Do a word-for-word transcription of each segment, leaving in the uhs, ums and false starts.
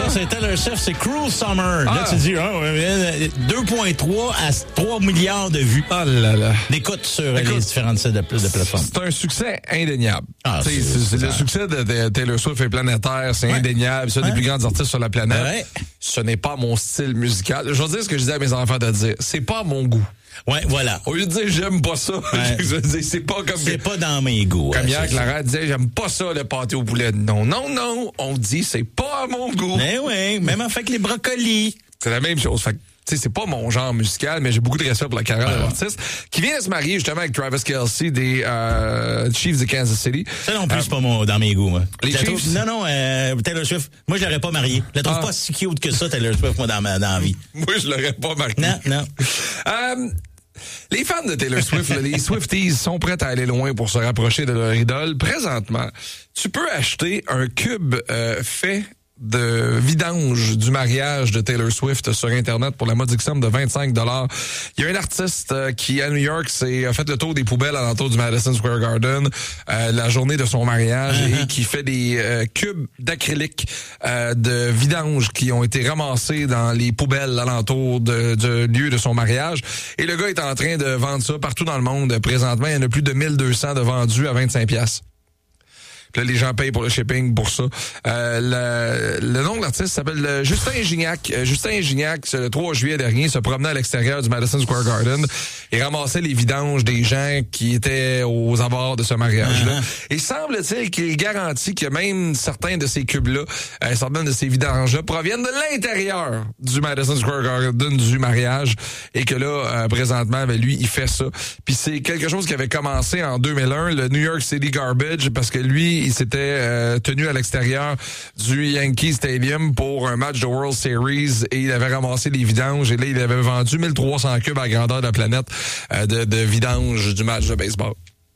c'est Taylor Swift, c'est Cruel Summer. Ah. Là, tu dis, oh, deux virgule trois à trois milliards de vues. Oh là là. D'écoute sur Écoute, les différentes sites de, de plateformes. C'est un succès indéniable. Ah, c'est, c'est, c'est, c'est le succès de, de Taylor Swift est planétaire, c'est ouais. indéniable, c'est un ouais. des plus grands artistes sur la planète. Ouais. Ce n'est pas mon style musical. Je vais dire ce que je disais à mes enfants de dire. C'est pas mon goût. Ouais, voilà. Au lieu de dire j'aime pas ça, Ouais. je dis c'est pas comme C'est pas dans mes goûts. comme ouais, hier c'est Clara disait j'aime pas ça le pâté au poulet. Non, non, non. On dit c'est pas à mon goût. Mais oui, même avec les brocolis. C'est la même chose. Fait que, tu sais, c'est pas mon genre musical, mais j'ai beaucoup de respect pour la carrière de l'artiste qui vient de se marier justement avec Travis Kelce des euh, Chiefs de Kansas City. Ça non plus, Euh, c'est pas mon, dans mes goûts, moi. Les Je la Chiefs? trouve- non, non, euh, Taylor Swift, moi, je l'aurais pas mariée. Je la trouve Ah. pas si cute que ça, Taylor Swift, moi, dans ma, dans la vie. Moi, je l'aurais pas marié. Non, non. Euh, les fans de Taylor Swift, là, les Swifties, sont prêts à aller loin pour se rapprocher de leur idole. Présentement, tu peux acheter un cube euh, fait de vidange du mariage de Taylor Swift sur Internet pour la modique somme de vingt-cinq dollars. Il y a un artiste euh, qui, à New York, s'est a fait le tour des poubelles alentour du Madison Square Garden euh, la journée de son mariage uh-huh. et qui fait des euh, cubes d'acrylique euh, de vidange qui ont été ramassés dans les poubelles alentour de, du lieu de son mariage. Et le gars est en train de vendre ça partout dans le monde. Présentement, il y en a plus de mille deux cents de vendus à vingt-cinq piastres. Puis là, les gens payent pour le shipping pour ça. Euh, le, le nom de l'artiste s'appelle euh, Justin Gignac. Euh, Justin Gignac, le trois juillet dernier, se promenait à l'extérieur du Madison Square Garden et ramassait les vidanges des gens qui étaient aux abords de ce mariage-là. Uh-huh. Et semble-t-il qu'il garantit que même certains de ces cubes-là, euh, certaines de ces vidanges-là proviennent de l'intérieur du Madison Square Garden du mariage et que là, euh, présentement, ben, lui, il fait ça. Puis c'est quelque chose qui avait commencé en deux mille un, le New York City Garbage, parce que lui, il s'était euh, tenu à l'extérieur du Yankee Stadium pour un match de World Series et il avait ramassé des vidanges et là, il avait vendu mille trois cents cubes à la grandeur de la planète euh, de, de vidanges du match de baseball.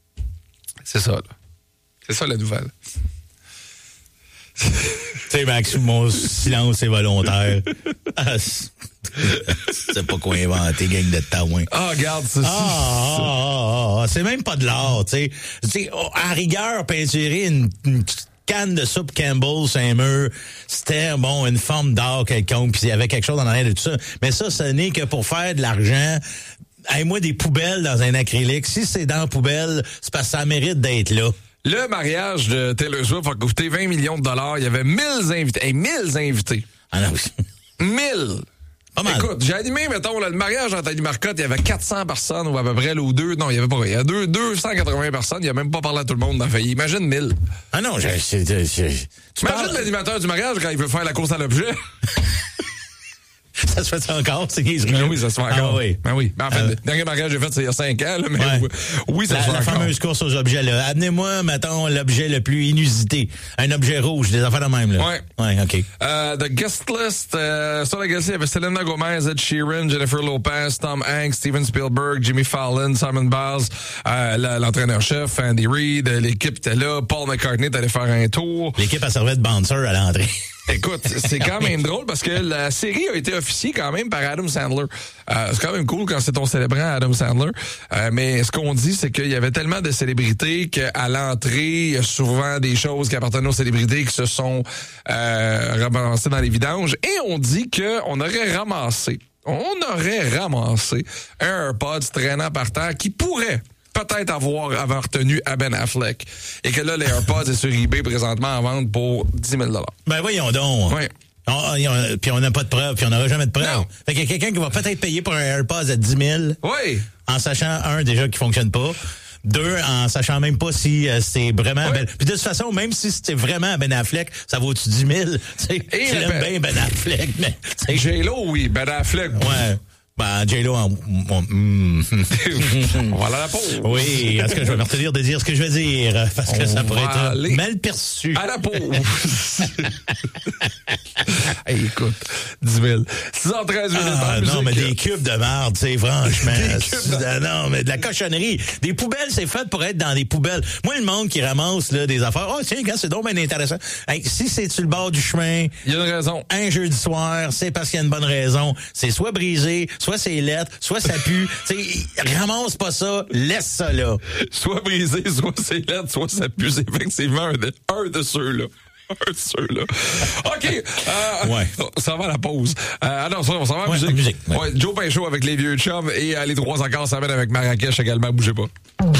C'est ça, là. C'est ça, la nouvelle. Tu sais, Max, mon silence est volontaire. Ah, c'est pas quoi inventer, gang de taouin. Ah, regarde, c'est... Ah, ah, ah, ah, c'est même pas de l'art, tu sais. Tu sais, à rigueur, peinturer une, une canne de soupe Campbell sur un mur, c'était, bon, une forme d'art quelconque, puis il y avait quelque chose dans l'air de tout ça. Mais ça, ce n'est que pour faire de l'argent. Hey, moi, des poubelles dans un acrylique, si c'est dans la poubelle, c'est parce que ça mérite d'être là. Le mariage de Taylor Swift a coûté vingt millions de dollars. Il y avait mille invités. Hey, mille invités. Ah non. mille. Pas mal. Écoute, j'ai animé, mettons, là, le mariage d'Anthony Marcotte, il y avait quatre cents personnes ou à peu près, là, ou deux. Non, il y avait pas. Il y a deux, deux cent quatre-vingts personnes. Il a même pas parlé à tout le monde dans le fait. Imagine mille. Ah non, je, je, je, je tu Imagine parles... l'animateur du mariage quand il veut faire la course à l'objet. Ça se fait encore, c'est niaiserie. Ben oui, ça se fait encore. Ah oui. Ben oui. Ben en fait, euh... le dernier mariage que j'ai fait, c'est il y a cinq ans, là, mais ouais. oui, ça la, se fait la encore. La fameuse course aux objets, là. Amenez-moi, mettons, l'objet le plus inusité. Un objet rouge, des affaires de même, là. Ouais. Ouais, OK. Euh, the guest list, euh, sur la guest list, il y avait Selena Gomez, Ed Sheeran, Jennifer Lopez, Tom Hanks, Steven Spielberg, Jimmy Fallon, Simon Biles, euh, l'entraîneur-chef, Andy Reid, l'équipe était là, Paul McCartney est allé faire un tour. L'équipe a servi de bouncer à l'entrée. Écoute, c'est quand même drôle parce que la série a été officiée quand même par Adam Sandler. Euh, c'est quand même cool quand c'est ton célébrant Adam Sandler. Euh, mais ce qu'on dit, c'est qu'il y avait tellement de célébrités qu'à l'entrée, il y a souvent des choses qui appartiennent aux célébrités qui se sont euh, ramassées dans les vidanges. Et on dit qu'on aurait ramassé, on aurait ramassé un AirPods traînant par terre qui pourrait peut-être avoir, avoir retenu à Ben Affleck. Et que là, les AirPods est sur eBay présentement en vente pour dix mille dollars. Ben voyons donc. Oui. On, puis on n'a pas de preuves, puis on n'aura jamais de preuves. Non. Fait qu'il y a quelqu'un qui va peut-être payer pour un AirPods à dix mille. Oui. En sachant, un, déjà, qui fonctionne pas. Deux, en sachant même pas si euh, c'est vraiment... Oui. Ben, puis de toute façon, même si c'était vraiment Ben Affleck, ça vaut-tu dix mille? Tu sais, je l'aime bien Ben Affleck, mais... J-Lo, oui. Ben Affleck. Ouais. Ben, J-Lo, en... Mm. On va aller à la pause. Oui, est-ce que je vais me retenir de dire ce que je veux dire? Parce que On ça pourrait être aller mal perçu. À la pause. Hey, écoute, dix mille. six heures treize minutes. Ah, non, mais des cubes de marde, tu sais, franchement. Des cubes de... Non, mais de la cochonnerie. Des poubelles, c'est fait pour être dans des poubelles. Moi, le monde qui ramasse là, des affaires, oh, tiens, gars, c'est donc bien intéressant. Hey, si c'est sur le bord du chemin, il y a une raison. Un jeudi soir, c'est parce qu'il y a une bonne raison. C'est soit brisé, soit c'est lettre, soit ça pue. Tu sais, ramasse pas ça, laisse ça là. Soit brisé, soit c'est lettre, soit ça pue. C'est effectivement un de, un de ceux-là. Un de ceux-là. OK. Euh, ouais. Ça va à la pause. Euh, ah non, on s'en va à la ouais, musique. musique ouais. Ouais, Joe Pinchot avec les vieux chums et euh, les trois accords s'amènent avec Marrakech également. Bougez pas.